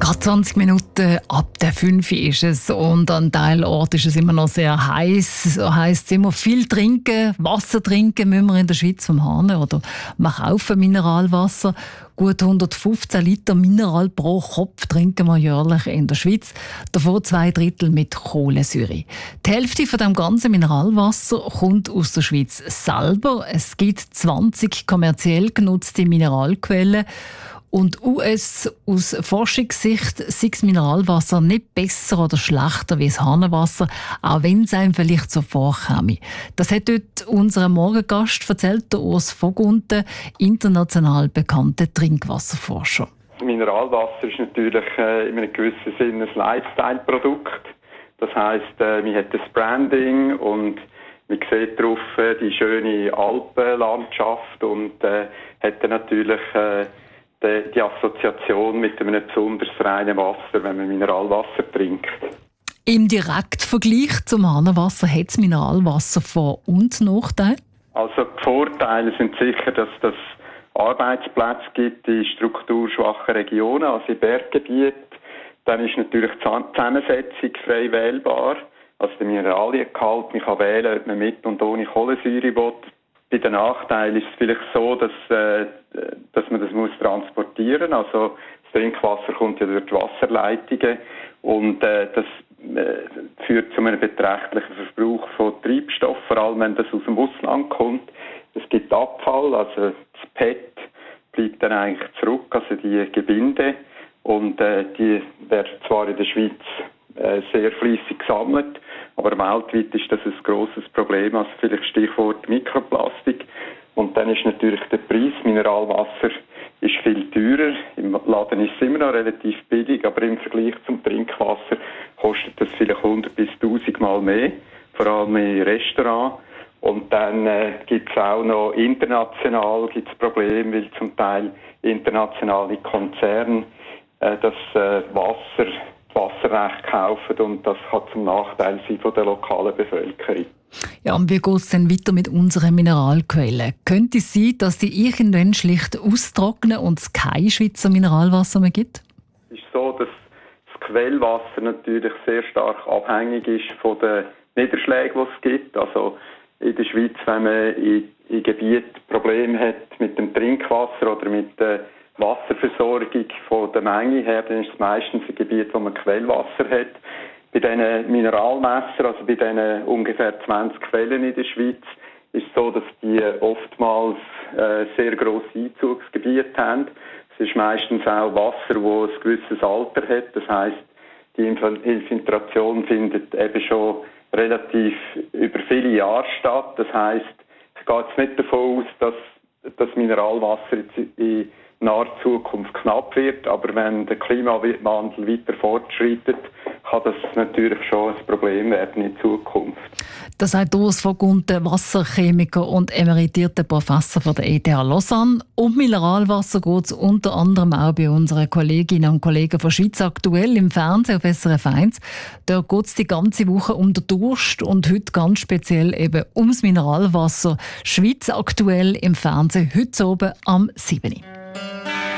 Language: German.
Gerade 20 Minuten ab der 5 ist es und an Teilorten ist es immer noch sehr heiß. So heisst es immer viel trinken, Wasser trinken müssen wir in der Schweiz vom Hahn oder wir kaufen Mineralwasser. Gut 115 Liter Mineral pro Kopf trinken wir jährlich in der Schweiz, davon 2/3 mit Kohlensäure. Die Hälfte von dem ganzen Mineralwasser kommt aus der Schweiz selber. Es gibt 20 kommerziell genutzte Mineralquellen. Und aus Forschungssicht sei das Mineralwasser nicht besser oder schlechter wie das Hahnenwasser, auch wenn es einem vielleicht so vorkäme. Das hat dort unser Morgengast erzählt, der Urs Vogunten, international bekannter Trinkwasserforscher. Mineralwasser ist natürlich in einem gewissen Sinne ein Lifestyle-Produkt. Das heisst, man hat das Branding und man sieht darauf die schöne Alpenlandschaft und hat dann natürlich die Assoziation mit einem besonders reinen Wasser, wenn man Mineralwasser trinkt. Im Direktvergleich zum Hahnenwasser hat das Mineralwasser Vor- und Nachteile? Also die Vorteile sind sicher, dass es Arbeitsplätze gibt in strukturschwachen Regionen, also in Berggebieten. Dann ist natürlich die Zusammensetzung frei wählbar. Also der Mineraliengehalt, man kann wählen, ob man mit und ohne Kohlensäure will. Bei den Nachteilen ist es vielleicht so, dass man das muss transportieren muss. Also das Trinkwasser kommt ja durch die Wasserleitungen und das führt zu einem beträchtlichen Verbrauch von Treibstoff, vor allem wenn das aus dem Ausland kommt. Es gibt Abfall, also das PET bleibt dann eigentlich zurück, also die Gebinde, und die werden zwar in der Schweiz sehr fleissig gesammelt, aber weltweit ist das ein grosses Problem, also vielleicht Stichwort Mikroplastik. Und dann ist natürlich der Preis, Mineralwasser ist viel teurer, im Laden ist es immer noch relativ billig, aber im Vergleich zum Trinkwasser kostet das vielleicht 100 bis 1000 Mal mehr, vor allem in Restaurants. Und dann gibt es auch noch international gibt's Probleme, weil zum Teil internationale Konzerne das Wasserrecht kaufen und das kann zum Nachteil sein von der lokalen Bevölkerung. Ja, und wie geht es denn weiter mit unseren Mineralquellen? Könnte es sein, dass die irgendwann schlicht austrocknen und es kein Schweizer Mineralwasser mehr gibt? Es ist so, dass das Quellwasser natürlich sehr stark abhängig ist von den Niederschlägen, die es gibt. Also in der Schweiz, wenn man in Gebieten Probleme hat mit dem Trinkwasser oder mit der Wasserversorgung von der Menge her, dann ist es meistens ein Gebiet, wo man Quellwasser hat. Bei diesen Mineralmessern, also bei diesen ungefähr 20 Quellen in der Schweiz, ist es so, dass die oftmals sehr grosse Einzugsgebiete haben. Es ist meistens auch Wasser, das ein gewisses Alter hat. Das heisst, die Infiltration findet eben schon relativ über viele Jahre statt. Das heisst, ich gehe jetzt nicht davon aus, dass das Mineralwasser jetzt in naher Zukunft knapp wird, aber wenn der Klimawandel weiter fortschreitet, kann das natürlich schon ein Problem werden in Zukunft. Das sagt Urs Vogunten, Wasserchemiker und emeritierter Professor von der ETH Lausanne. Um Mineralwasser geht es unter anderem auch bei unseren Kolleginnen und Kollegen von Schweiz aktuell im Fernsehen auf SRF 1. Da geht es die ganze Woche um den Durst und heute ganz speziell eben ums Mineralwasser. Schweiz aktuell im Fernsehen, heute oben am 7.